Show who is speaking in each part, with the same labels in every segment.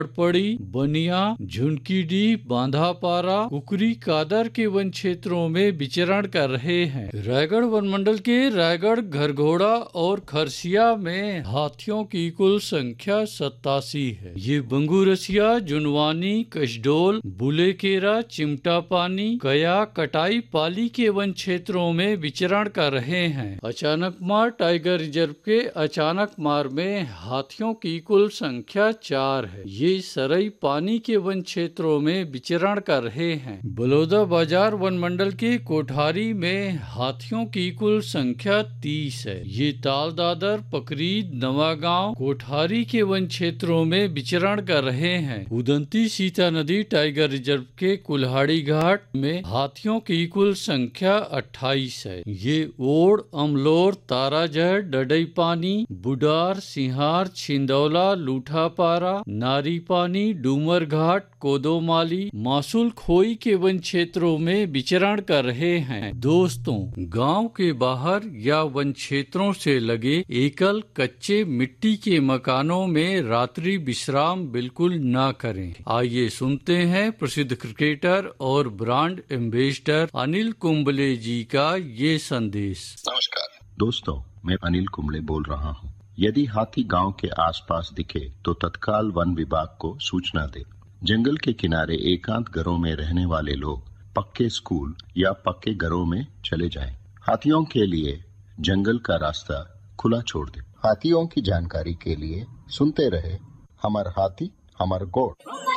Speaker 1: पड़ी, बनिया, झुनकीडी, बांधापारा, कुकरी, कादर के वन क्षेत्रों में विचरण कर रहे हैं। रायगढ़ वन मंडल के रायगढ़, घरघोड़ा और खरसिया में हाथियों की कुल संख्या 87 है। ये बंगूरसिया, जुनवानी, कसडोल, बुलेकेरा, चिमटा पानी, कया, कटाई, पाली के वन क्षेत्रों में विचरण कर रहे हैं। अचानकमार टाइगर रिजर्व के अचानकमार में हाथियों की कुल संख्या 4 है। ये सरई पानी के वन क्षेत्रों में विचरण कर रहे हैं। बलौदा बाजार वन मंडल के कोठारी में हाथियों की कुल संख्या 30 है। ये ताल दादर, पकरीद, नवागांव, कोठारी के वन क्षेत्रों में विचरण कर रहे हैं। उदंती सीता नदी टाइगर रिजर्व के कुल्हाड़ी घाट में हाथियों की कुल संख्या 28 है। ये ओड़, अमलोर, ताराजहर, डडई पानी, बुडार, सिंहार, छिंदौला, लूठापारा, नारी पानी, डूमर घाट, कोदोमाली, मासूल खोई के वन क्षेत्रों में विचरण कर रहे हैं। दोस्तों, गांव के बाहर या वन क्षेत्रों से लगे एकल कच्चे मिट्टी के मकानों में रात्रि विश्राम बिल्कुल ना करें। आइए सुनते हैं प्रसिद्ध क्रिकेटर और ब्रांड एम्बेसडर अनिल कुंबले जी का ये संदेश।
Speaker 2: नमस्कार दोस्तों, मैं अनिल कुंबले बोल रहा हूँ। यदि हाथी गांव के आसपास दिखे तो तत्काल वन विभाग को सूचना दे। जंगल के किनारे एकांत घरों में रहने वाले लोग पक्के स्कूल या पक्के घरों में चले जाएं। हाथियों के लिए जंगल का रास्ता खुला छोड़ दे। हाथियों की जानकारी के लिए सुनते रहे हमर हाथी हमर गोड़।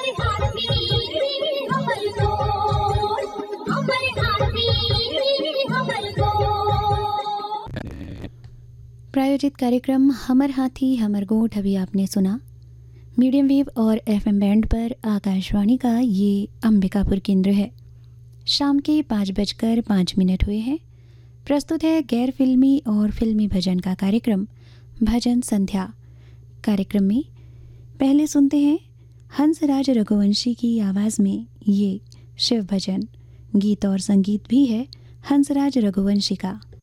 Speaker 3: प्रायोजित कार्यक्रम हमर हाथी हमर गोठ अभी आपने सुना। मीडियम वेव और एफएम बैंड पर आकाशवाणी का ये अंबिकापुर केंद्र है। शाम के 5:05 हुए हैं। प्रस्तुत है गैर फिल्मी और फिल्मी भजन का कार्यक्रम भजन संध्या। कार्यक्रम में पहले सुनते हैं हंसराज रघुवंशी की आवाज़ में ये शिव भजन। गीत और संगीत भी है हंसराज रघुवंशी का।